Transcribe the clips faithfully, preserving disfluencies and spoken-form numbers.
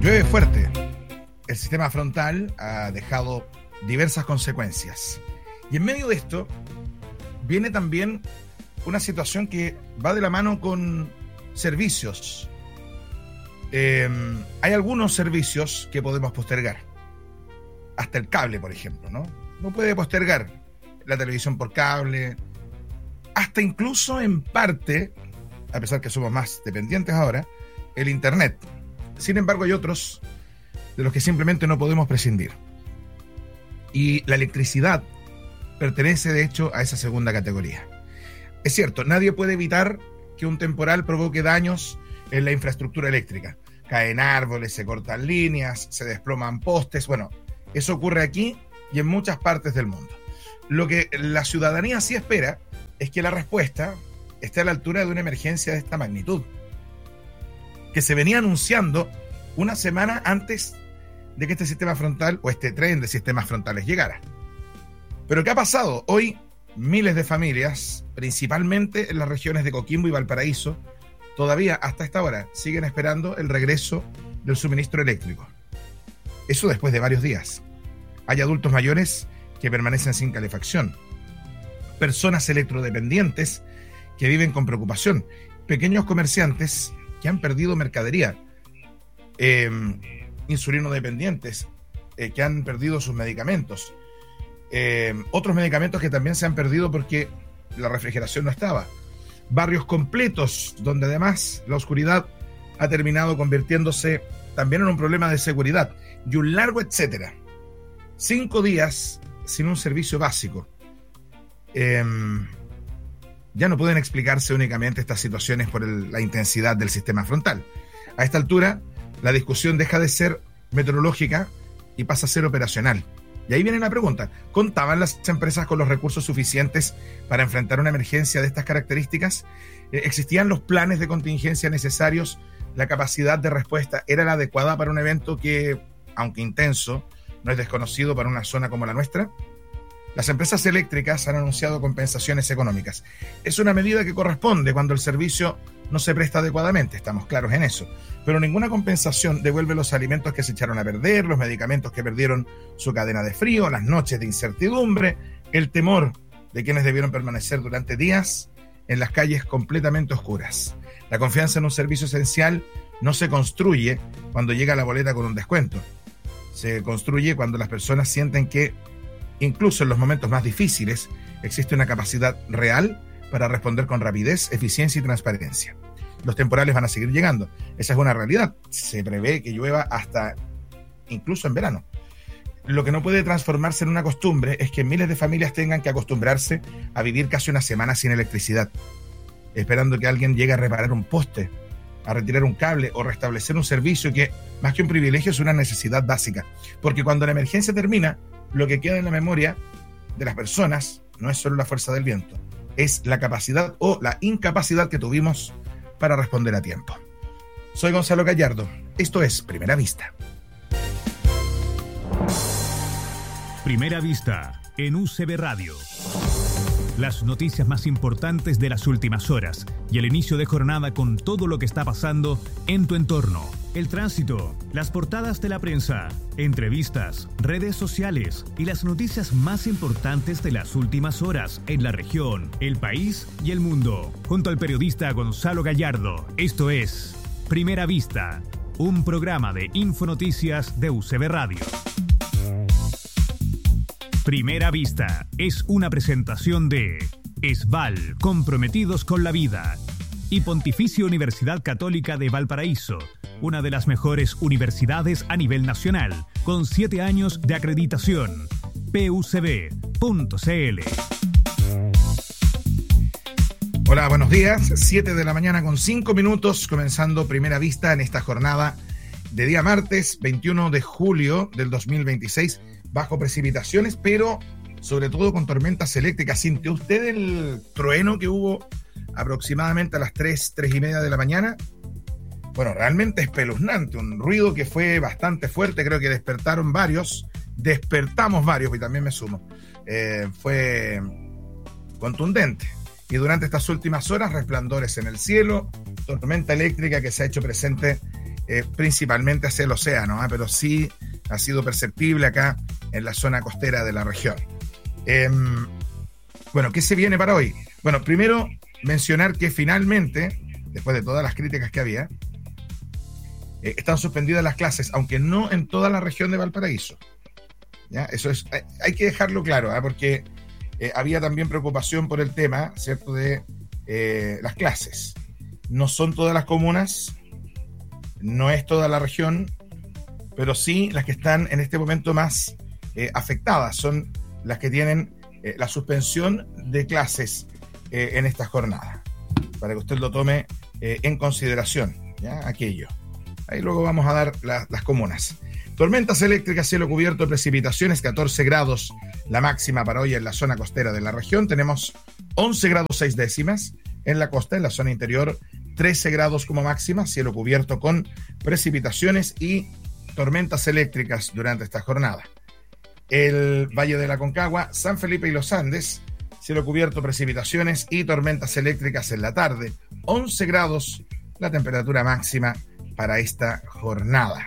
Llueve fuerte. El sistema frontal ha dejado diversas consecuencias. Y en medio de esto viene también una situación que va de la mano con servicios. Eh, hay algunos servicios que podemos postergar. Hasta el cable, por ejemplo, ¿no? No puede postergar la televisión por cable. Hasta incluso en parte, a pesar que somos más dependientes ahora, el internet. Sin embargo, hay otros de los que simplemente no podemos prescindir. Y la electricidad pertenece, de hecho, a esa segunda categoría. Es cierto, nadie puede evitar que un temporal provoque daños en la infraestructura eléctrica. Caen árboles, se cortan líneas, se desploman postes. Bueno, eso ocurre aquí y en muchas partes del mundo. Lo que la ciudadanía sí espera es que la respuesta esté a la altura de una emergencia de esta magnitud, que se venía anunciando una semana antes de que este sistema frontal o este tren de sistemas frontales llegara. Pero ¿qué ha pasado? Hoy miles de familias, principalmente en las regiones de Coquimbo y Valparaíso, todavía hasta esta hora siguen esperando el regreso del suministro eléctrico. Eso después de varios días. Hay adultos mayores que permanecen sin calefacción, personas electrodependientes que viven con preocupación, pequeños comerciantes que han perdido mercadería, eh, insulinodependientes eh, que han perdido sus medicamentos, eh, otros medicamentos que también se han perdido porque la refrigeración no estaba, barrios completos donde además la oscuridad ha terminado convirtiéndose también en un problema de seguridad y un largo etcétera. Cinco días sin un servicio básico. Eh, ya no pueden explicarse únicamente estas situaciones por el, la intensidad del sistema frontal. A esta altura, la discusión deja de ser meteorológica y pasa a ser operacional. Y ahí viene la pregunta: ¿contaban las empresas con los recursos suficientes para enfrentar una emergencia de estas características? ¿Existían los planes de contingencia necesarios? ¿La capacidad de respuesta era la adecuada para un evento que, aunque intenso, no es desconocido para una zona como la nuestra? Las empresas eléctricas han anunciado compensaciones económicas. Es una medida que corresponde cuando el servicio no se presta adecuadamente, estamos claros en eso. Pero ninguna compensación devuelve los alimentos que se echaron a perder, los medicamentos que perdieron su cadena de frío, las noches de incertidumbre, el temor de quienes debieron permanecer durante días en las calles completamente oscuras. La confianza en un servicio esencial no se construye cuando llega la boleta con un descuento. Se construye cuando las personas sienten que incluso en los momentos más difíciles existe una capacidad real para responder con rapidez, eficiencia y transparencia. Los temporales van a seguir llegando. Esa es una realidad. Se prevé que llueva hasta incluso en verano. Lo que no puede transformarse en una costumbre es que miles de familias tengan que acostumbrarse a vivir casi una semana sin electricidad, esperando que alguien llegue a reparar un poste, a retirar un cable o restablecer un servicio que, más que un privilegio, es una necesidad básica. Porque cuando la emergencia termina, lo que queda en la memoria de las personas no es solo la fuerza del viento, es la capacidad o la incapacidad que tuvimos para responder a tiempo. Soy Gonzalo Gallardo. Esto es Primera Vista. Primera Vista en U C B Radio. Las noticias más importantes de las últimas horas y el inicio de jornada con todo lo que está pasando en tu entorno. El tránsito, las portadas de la prensa, entrevistas, redes sociales y las noticias más importantes de las últimas horas en la región, el país y el mundo. Junto al periodista Gonzalo Gallardo, esto es Primera Vista, un programa de Infonoticias de U C B Radio. Primera Vista es una presentación de ESVAL, comprometidos con la vida, y Pontificia Universidad Católica de Valparaíso, una de las mejores universidades a nivel nacional, con siete años de acreditación. P U C B punto C L. Hola, buenos días. siete de la mañana con cinco minutos, comenzando Primera Vista en esta jornada de día martes veintiuno de julio del dos mil veintiséis, bajo precipitaciones, pero sobre todo con tormentas eléctricas. ¿Sintió usted el trueno que hubo aproximadamente a las tres, tres y media de la mañana? Bueno, realmente espeluznante, un ruido que fue bastante fuerte, creo que despertaron varios, despertamos varios y también me sumo. Eh, fue contundente. Y durante estas últimas horas, resplandores en el cielo, tormenta eléctrica que se ha hecho presente eh, principalmente hacia el océano, ¿eh? Pero sí ha sido perceptible acá en la zona costera de la región. Eh, bueno, ¿qué se viene para hoy? Bueno, primero mencionar que finalmente, después de todas las críticas que había, eh, están suspendidas las clases, aunque no en toda la región de Valparaíso. ¿Ya? Eso es, hay, hay que dejarlo claro, ¿eh? Porque eh, había también preocupación por el tema, ¿cierto?, de eh, las clases. No son todas las comunas, no es toda la región, pero sí las que están en este momento más eh, afectadas, son las que tienen eh, la suspensión de clases eh, en esta jornada, para que usted lo tome eh, en consideración, ¿ya? Aquello. Ahí luego vamos a dar la, las comunas. Tormentas eléctricas, cielo cubierto, precipitaciones, catorce grados la máxima para hoy en la zona costera de la región. Tenemos once grados seis décimas en la costa, en la zona interior, trece grados como máxima, cielo cubierto con precipitaciones y tormentas eléctricas durante esta jornada. El Valle de la Concagua, San Felipe y los Andes, cielo cubierto, precipitaciones y tormentas eléctricas en la tarde, once grados la temperatura máxima para esta jornada.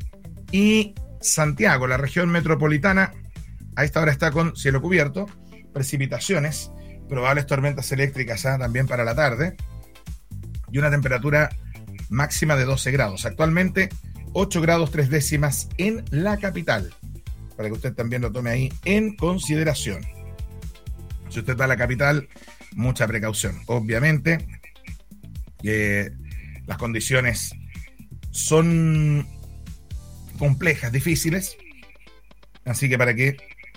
Y Santiago, la región metropolitana, a esta hora está con cielo cubierto, precipitaciones, probables tormentas eléctricas ¿eh? también para la tarde, y una temperatura máxima de doce grados. Actualmente ocho grados tres décimas en la capital, para que usted también lo tome ahí en consideración. Si usted va a la capital, mucha precaución. Obviamente, eh, las condiciones son complejas, difíciles, así que para que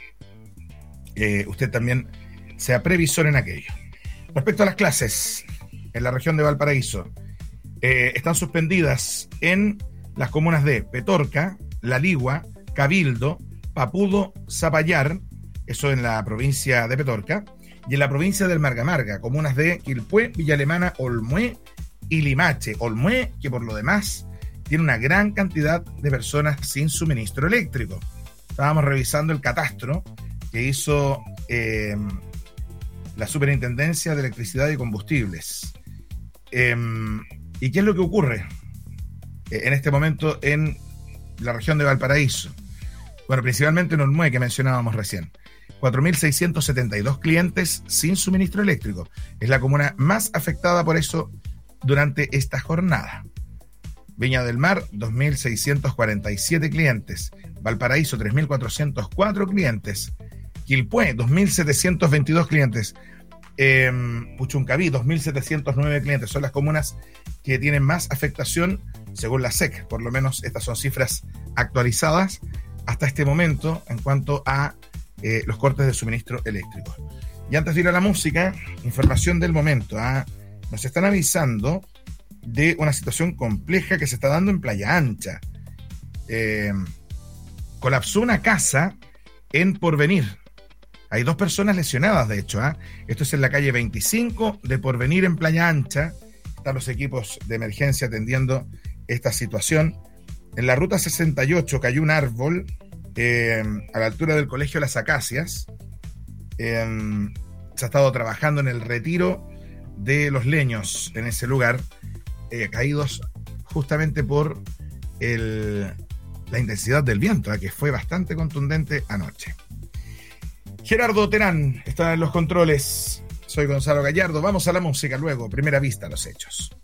eh, usted también sea previsor en aquello. Respecto a las clases, en la región de Valparaíso, eh, están suspendidas en las comunas de Petorca, La Ligua, Cabildo, Papudo, Zapallar, eso en la provincia de Petorca, y en la provincia del Marga Marga, comunas de Quilpué, Villa Alemana, Olmué y Limache. Olmué, que por lo demás tiene una gran cantidad de personas sin suministro eléctrico. Estábamos revisando el catastro que hizo eh, la Superintendencia de Electricidad y Combustibles. Eh, ¿Y qué es lo que ocurre eh, en este momento en la región de Valparaíso? Bueno, principalmente en Olmué, que mencionábamos recién. cuatro mil seiscientos setenta y dos clientes sin suministro eléctrico. Es la comuna más afectada por eso durante esta jornada. Viña del Mar, dos mil seiscientos cuarenta y siete clientes. Valparaíso, tres mil cuatrocientos cuatro clientes. Quilpué, dos mil setecientos veintidós clientes. Eh, Puchuncaví, dos mil setecientos nueve clientes. Son las comunas que tienen más afectación según la S E C. Por lo menos estas son cifras actualizadas hasta este momento en cuanto a eh, los cortes de suministro eléctrico. Y antes de ir a la música, información del momento. ¿ah? Nos están avisando de una situación compleja que se está dando en Playa Ancha. Eh, colapsó una casa en Porvenir. Hay dos personas lesionadas, de hecho. ¿eh? Esto es en la calle veinticinco de Porvenir, en Playa Ancha. Están los equipos de emergencia atendiendo esta situación. En la ruta sesenta y ocho cayó un árbol eh, a la altura del Colegio Las Acacias. Eh, se ha estado trabajando en el retiro de los leños en ese lugar, eh, caídos justamente por el, la intensidad del viento, ¿eh? que fue bastante contundente anoche. Gerardo Terán está en los controles. Soy Gonzalo Gallardo. Vamos a la música luego. Primera vista a los hechos.